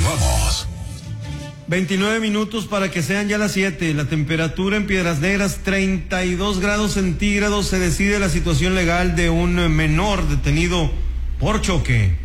Continuamos. 29 minutos para que sean ya las 7. La temperatura en Piedras Negras, 32 grados centígrados. Se decide la situación legal de un menor detenido por choque.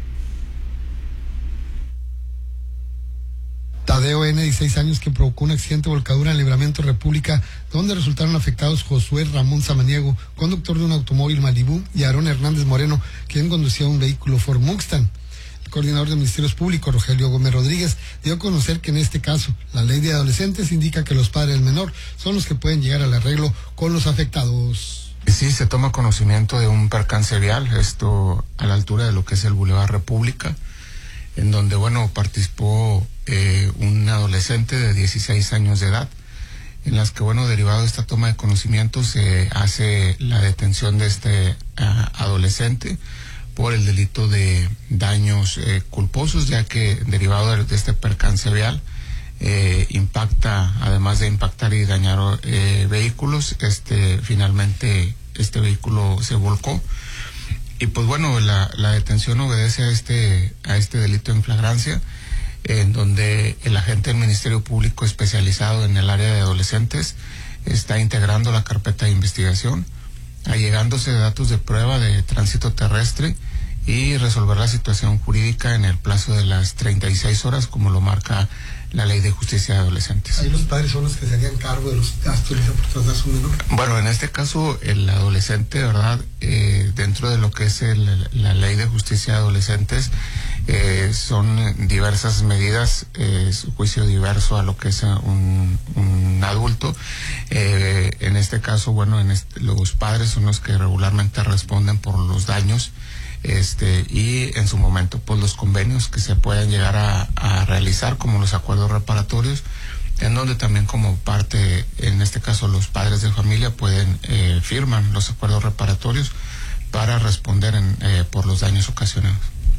Tadeo N., 16 años, que provocó un accidente de volcadura en Libramiento República, donde resultaron afectados Josué Ramón Samaniego, conductor de un automóvil Malibu, y Aarón Hernández Moreno, quien conducía un vehículo Ford Mustang. El coordinador de Ministerios Públicos, Rogelio Gómez Rodríguez, dio a conocer que en este caso, la ley de adolescentes indica que los padres del menor son los que pueden llegar al arreglo con los afectados. Sí, se toma conocimiento de un percance vial, esto a la altura de lo que es el Boulevard República, en donde, participó un adolescente de 16 años de edad, en las que, derivado de esta toma de conocimiento, se hace la detención de este adolescente por el delito de daños culposos, ya que derivado de este percance vial impacta, además de impactar y dañar vehículos, finalmente este vehículo se volcó. Y la detención obedece a este delito en flagrancia, en donde el agente del Ministerio Público especializado en el área de adolescentes está integrando la carpeta de investigación, allegándose de datos de prueba de tránsito terrestre y resolver la situación jurídica en el plazo de las 36 horas, como lo marca la Ley de Justicia de Adolescentes. Ahí los padres son los que se harían cargo de los gastos por trasladar a su menor. Bueno, en este caso, el adolescente, ¿verdad? Dentro de lo que es la Ley de Justicia de Adolescentes, son diversas medidas, su juicio diverso a lo que es un adulto. En este caso, los padres son los que regularmente responden por los daños, y en su momento, los convenios que se pueden llegar a realizar, como los acuerdos reparatorios, en donde también como parte, en este caso los padres de familia firman los acuerdos reparatorios para responder por los daños ocasionados.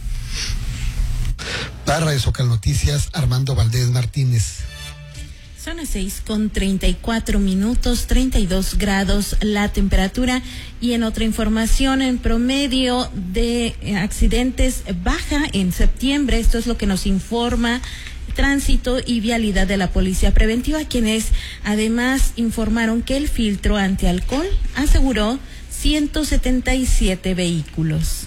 Para Radio Zócalo Noticias, Armando Valdés Martínez. Son las 6:34, 32 grados la temperatura. Y en otra información, en promedio de accidentes baja en septiembre. Esto es lo que nos informa Tránsito y Vialidad de la Policía Preventiva, quienes además informaron que el filtro antialcohol aseguró 177 vehículos.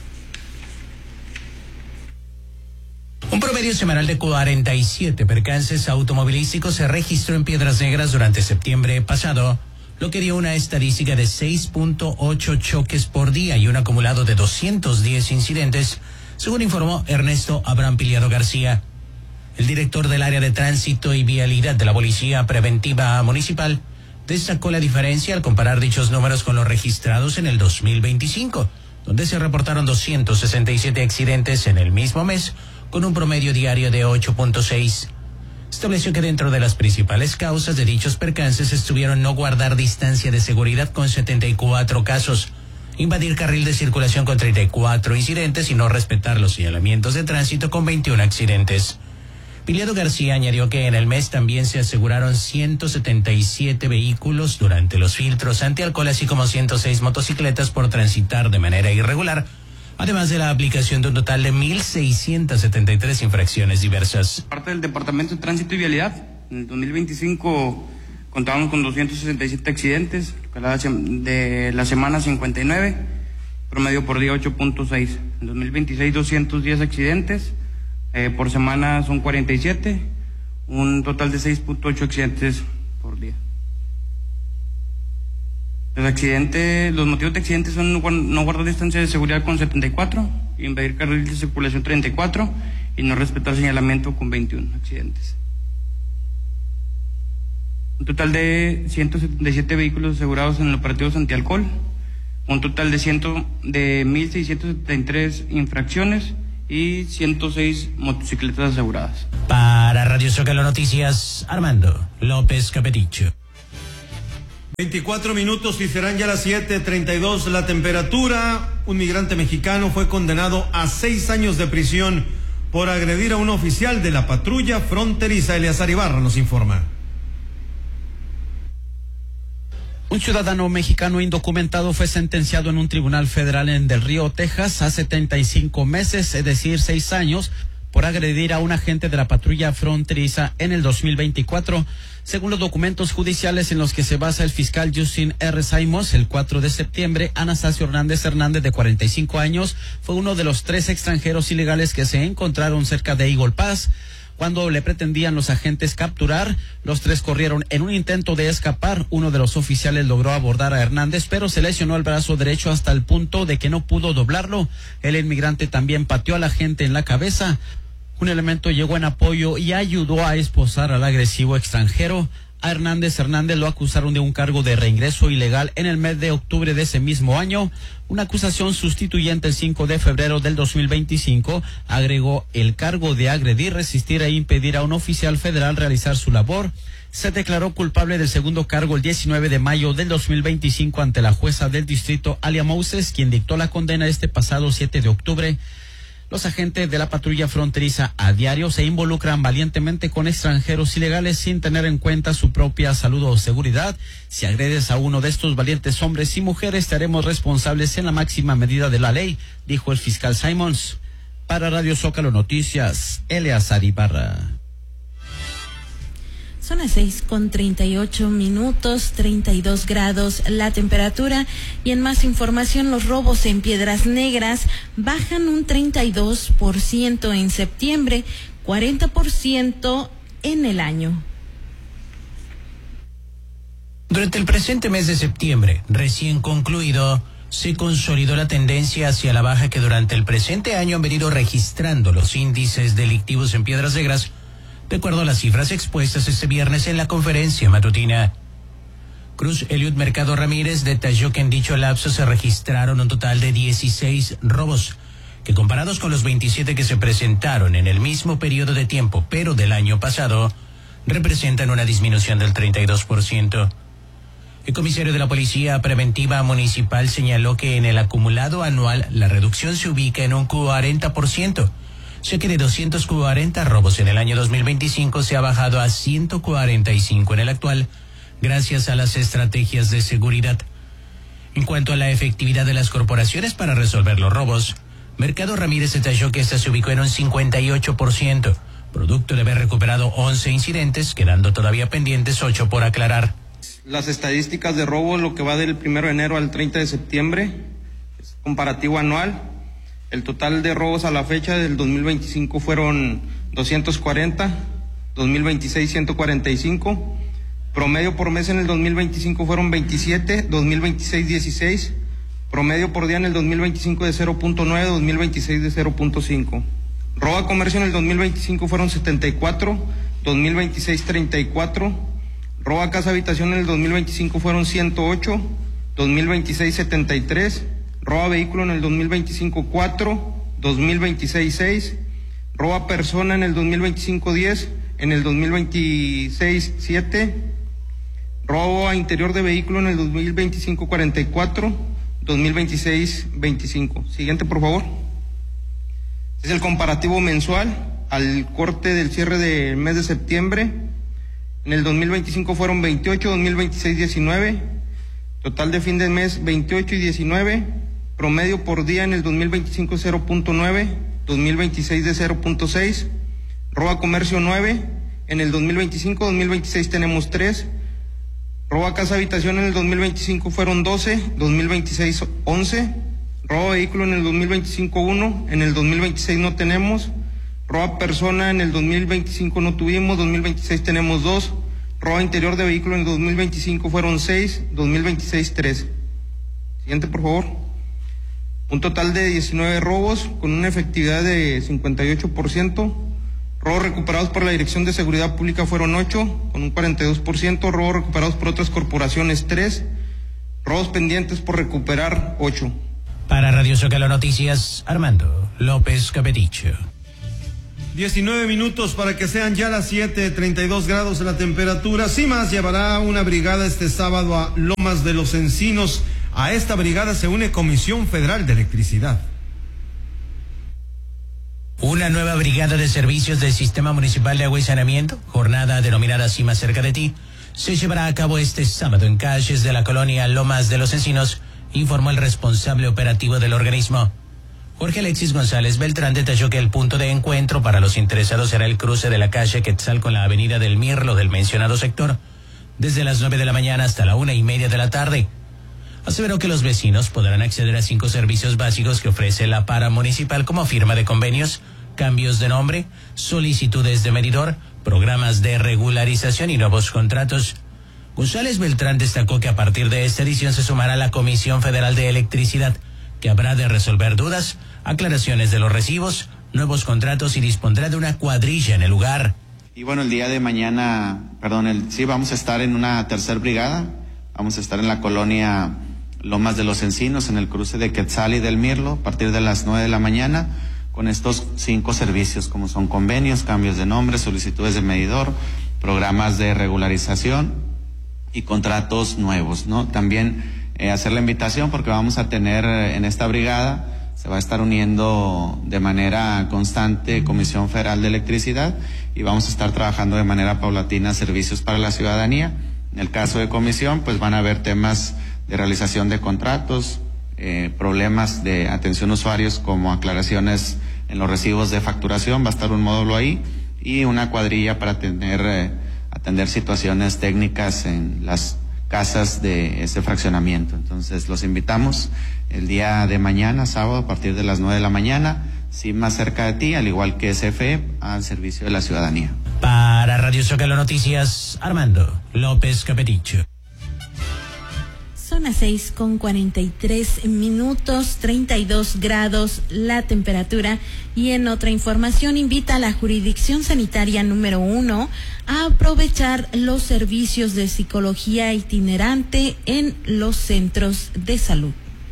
Un promedio semanal de 47 percances automovilísticos se registró en Piedras Negras durante septiembre pasado, lo que dio una estadística de 6.8 choques por día y un acumulado de 210 incidentes, según informó Ernesto Abraham Piliado García. El director del área de Tránsito y Vialidad de la Policía Preventiva Municipal destacó la diferencia al comparar dichos números con los registrados en el 2025, donde se reportaron 267 accidentes en el mismo mes, con un promedio diario de 8.6. Estableció que dentro de las principales causas de dichos percances estuvieron no guardar distancia de seguridad con 74 casos, invadir carril de circulación con 34 incidentes y no respetar los señalamientos de tránsito con 21 accidentes. Piliado García añadió que en el mes también se aseguraron 177 vehículos durante los filtros antialcohol, así como 106 motocicletas por transitar de manera irregular, además de la aplicación de un total de 1,673 infracciones diversas. Parte del Departamento de Tránsito y Vialidad, en el 2025 contábamos con 267 accidentes, de la semana 59, promedio por día 8.6. En 2026 210 accidentes, por semana son 47, un total de 6.8 accidentes por día. Los motivos de accidentes son no guardar distancia de seguridad con 74, invadir carril de circulación 34 y no respetar señalamiento con 21 accidentes. Un total de 177 vehículos asegurados en operativos antialcohol, un total de 1,673 infracciones y 106 motocicletas aseguradas. Para Radio Zócalo Noticias, Armando López Capeticho. 24 minutos y serán ya las 7:32 la temperatura. Un migrante mexicano fue condenado a 6 años de prisión por agredir a un oficial de la patrulla fronteriza. Eleazar Ibarra nos informa. Un ciudadano mexicano indocumentado fue sentenciado en un tribunal federal en Del Río, Texas, a 75 meses, es decir, 6 años, por agredir a un agente de la patrulla fronteriza en el 2024. Según los documentos judiciales en los que se basa el fiscal Justin R. Simons, el 4 de septiembre, Anastasio Hernández, de 45 años, fue uno de los 3 extranjeros ilegales que se encontraron cerca de Eagle Pass. Cuando le pretendían los agentes capturar, los 3 corrieron en un intento de escapar. Uno de los oficiales logró abordar a Hernández, pero se lesionó el brazo derecho hasta el punto de que no pudo doblarlo. El inmigrante también pateó al agente en la cabeza. Un elemento llegó en apoyo y ayudó a esposar al agresivo extranjero. A Hernández lo acusaron de un cargo de reingreso ilegal en el mes de octubre de ese mismo año. Una acusación sustituyente el 5 de febrero del 2025 agregó el cargo de agredir, resistir e impedir a un oficial federal realizar su labor. Se declaró culpable del segundo cargo el 19 de mayo del 2025 ante la jueza del distrito Alia Moses, quien dictó la condena este pasado 7 de octubre. Los agentes de la patrulla fronteriza a diario se involucran valientemente con extranjeros ilegales sin tener en cuenta su propia salud o seguridad. Si agredes a uno de estos valientes hombres y mujeres, estaremos responsables en la máxima medida de la ley, dijo el fiscal Simons. Para Radio Zócalo Noticias, Eleazar Ibarra. Son las 6:38, 32 grados la temperatura. Y en más información, los robos en Piedras Negras bajan un 32% en septiembre, 40% en el año. Durante el presente mes de septiembre, recién concluido, se consolidó la tendencia hacia la baja que durante el presente año han venido registrando los índices delictivos en Piedras Negras, de acuerdo a las cifras expuestas este viernes en la conferencia matutina. Cruz Eliud Mercado Ramírez detalló que en dicho lapso se registraron un total de 16 robos, que comparados con los 27 que se presentaron en el mismo periodo de tiempo, pero del año pasado, representan una disminución del 32%. El comisario de la Policía Preventiva Municipal señaló que en el acumulado anual la reducción se ubica en un 40%. Ya que de 240 robos en el año 2025 se ha bajado a 145 en el actual, gracias a las estrategias de seguridad. En cuanto a la efectividad de las corporaciones para resolver los robos, Mercado Ramírez detalló que esta se ubicó en un 58%, producto de haber recuperado 11 incidentes, quedando todavía pendientes 8 por aclarar. Las estadísticas de robo, lo que va del 1 de enero al 30 de septiembre, es comparativo anual. El total de robos a la fecha del 2025 fueron 240, 2026 145, promedio por mes en el 2025 fueron 27, 2026 16, promedio por día en el 2025 de 0.9, 2026 de 0.5. Robo a comercio en el 2025 fueron 74, 2026 34, robo a casa habitación en el 2025 fueron 108, 2026 73, robo a vehículo en el 2025 4, 2026 6, robo a persona en el 2025 10, en el 2026 7, robo a interior de vehículo en el 2025 44, 2026 25. Siguiente, por favor. Es el comparativo mensual al corte del cierre del mes de septiembre. En el 2025 fueron 28, 2026 19, total de fin de mes 28 y 19. Promedio por día en el 2025 0.9, 2026 de 0.6, robo a comercio 9, en el 2025, 2026 tenemos 3, robo a casa habitación en el 2025 fueron 12, 2026 11, robo a vehículo en el 2025 1, en el 2026 no tenemos, robo a persona en el 2025 no tuvimos, 2026 tenemos 2, robo a interior de vehículo en el 2025 fueron 6, 2026 3. Siguiente, por favor. Un total de 19 robos con una efectividad de 58%. Robos recuperados por la Dirección de Seguridad Pública fueron 8, con un 42%. Robos recuperados por otras corporaciones 3. Robos pendientes por recuperar 8. Para Radio Zócalo Noticias, Armando López Capeticho. 19 minutos para que sean ya las 7:32 grados la temperatura. CIMAS llevará una brigada este sábado a Lomas de los Encinos. A esta brigada se une Comisión Federal de Electricidad. Una nueva brigada de servicios del Sistema Municipal de Agua y Saneamiento, jornada denominada CIMAS Cerca de Ti, se llevará a cabo este sábado en calles de la colonia Lomas de los Encinos, informó el responsable operativo del organismo. Jorge Alexis González Beltrán detalló que el punto de encuentro para los interesados será el cruce de la calle Quetzal con la avenida del Mirlo del mencionado sector, desde las 9 de la mañana hasta la 1:30 de la tarde. Aseveró que los vecinos podrán acceder a 5 servicios básicos que ofrece la Para Municipal, como firma de convenios, cambios de nombre, solicitudes de medidor, programas de regularización y nuevos contratos. González Beltrán destacó que a partir de esta edición se sumará la Comisión Federal de Electricidad, que habrá de resolver dudas, aclaraciones de los recibos, nuevos contratos y dispondrá de una cuadrilla en el lugar. Y bueno, el día de mañana, vamos a estar en una tercer brigada, vamos a estar en la colonia Lomas de los Encinos, en el cruce de Quetzal y del Mirlo, a partir de las 9 de la mañana, con estos 5 servicios, como son convenios, cambios de nombre, solicitudes de medidor, programas de regularización y contratos nuevos, ¿no? También hacer la invitación, porque vamos a tener en esta brigada, se va a estar uniendo de manera constante Comisión Federal de Electricidad y vamos a estar trabajando de manera paulatina servicios para la ciudadanía. En el caso de comisión, pues van a haber temas de realización de contratos, problemas de atención a usuarios como aclaraciones en los recibos de facturación, va a estar un módulo ahí y una cuadrilla para atender situaciones técnicas en las casas de ese fraccionamiento. Entonces los invitamos el día de mañana, sábado, a partir de las 9 de la mañana, sí, más cerca de ti, al igual que SFE, al servicio de la ciudadanía. Para Radio Zócalo Noticias, Armando López Capeticho. Son las 6:43, 32 grados la temperatura. Y en otra información, invita a la Jurisdicción Sanitaria número 1 a aprovechar los servicios de psicología itinerante en los centros de salud.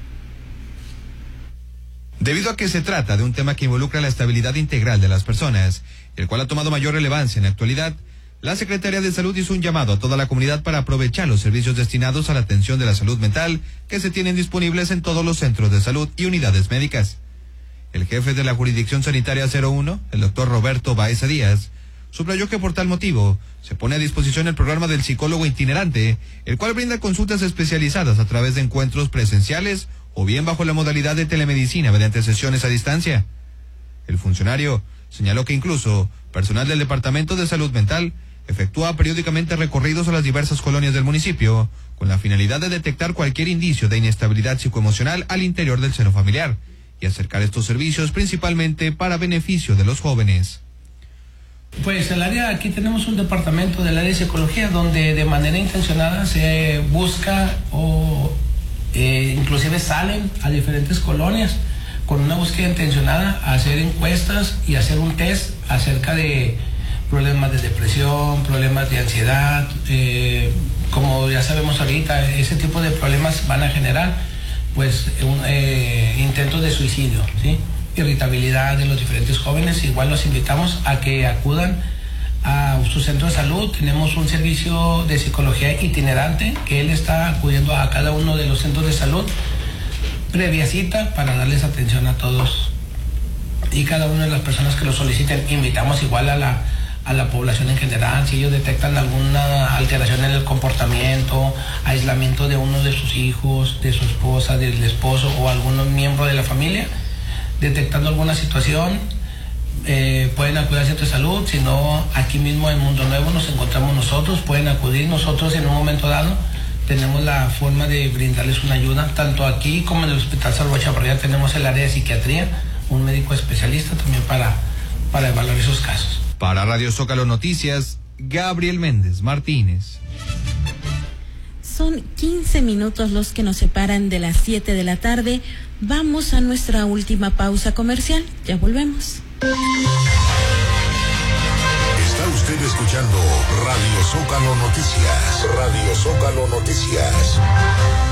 Debido a que se trata de un tema que involucra la estabilidad integral de las personas, el cual ha tomado mayor relevancia en la actualidad, la Secretaría de Salud hizo un llamado a toda la comunidad para aprovechar los servicios destinados a la atención de la salud mental que se tienen disponibles en todos los centros de salud y unidades médicas. El jefe de la Jurisdicción Sanitaria 01, el doctor Roberto Baeza Díaz, subrayó que por tal motivo se pone a disposición el programa del psicólogo itinerante, el cual brinda consultas especializadas a través de encuentros presenciales o bien bajo la modalidad de telemedicina mediante sesiones a distancia. El funcionario señaló que incluso personal del Departamento de Salud Mental efectúa periódicamente recorridos a las diversas colonias del municipio con la finalidad de detectar cualquier indicio de inestabilidad psicoemocional al interior del seno familiar y acercar estos servicios principalmente para beneficio de los jóvenes. Pues aquí tenemos un departamento del área de psicología donde de manera intencionada se busca o inclusive salen a diferentes colonias con una búsqueda intencionada a hacer encuestas y hacer un test acerca de problemas de depresión, problemas de ansiedad. Como ya sabemos ahorita, ese tipo de problemas van a generar pues intentos de suicidio, ¿sí? Irritabilidad de los diferentes jóvenes. Igual los invitamos a que acudan a su centro de salud. Tenemos un servicio de psicología itinerante que él está acudiendo a cada uno de los centros de salud previa cita para darles atención a todos y cada una de las personas que lo soliciten. Invitamos igual a la población en general, si ellos detectan alguna alteración en el comportamiento, aislamiento de uno de sus hijos, de su esposa, del esposo o algún miembro de la familia, detectando alguna situación, pueden acudir al centro de salud. Si no, aquí mismo en Mundo Nuevo nos encontramos nosotros, pueden acudir. Nosotros en un momento dado tenemos la forma de brindarles una ayuda, tanto aquí como en el Hospital Salvador Chavarría tenemos el área de psiquiatría, un médico especialista también para evaluar esos casos. Para Radio Zócalo Noticias, Gabriel Méndez Martínez. Son 15 minutos los que nos separan de las 7 de la tarde. Vamos a nuestra última pausa comercial. Ya volvemos. Está usted escuchando Radio Zócalo Noticias. Radio Zócalo Noticias.